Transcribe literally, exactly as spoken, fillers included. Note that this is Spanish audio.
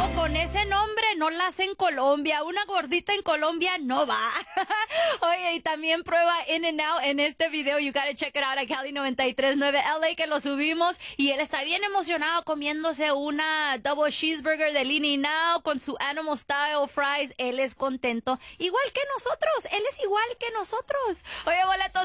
No, con ese nombre no la hace en Colombia. Una gordita en Colombia no va. Oye, y también prueba In-N-Out en este video. You gotta check it out a Cali noventa y tres punto nueve L A, que lo subimos. Y él está bien emocionado comiéndose una double cheeseburger de In-N-Out con su Animal Style Fries. Él es contento. Igual que nosotros. Él es igual que nosotros. Oye, boletos